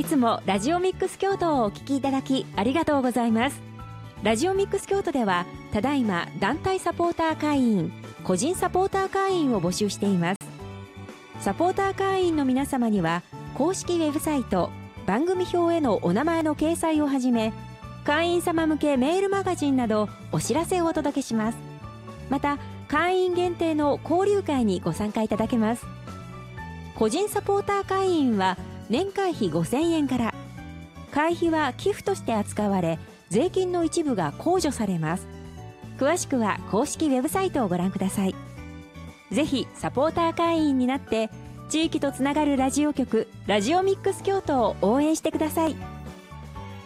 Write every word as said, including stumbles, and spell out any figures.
いつもラジオミックス京都をお聞きいただきありがとうございます。ラジオミックス京都ではただいま団体サポーター会員、個人サポーター会員を募集しています。サポーター会員の皆様には公式ウェブサイト、番組表へのお名前の掲載をはじめ、会員様向けメールマガジンなどお知らせをお届けします。また会員限定の交流会にご参加いただけます。個人サポーター会員は年会費ごせんえんから、会費は寄付として扱われ、税金の一部が控除されます。詳しくは公式ウェブサイトをご覧ください。ぜひサポーター会員になって地域とつながるラジオ局ラジオミックス京都を応援してください。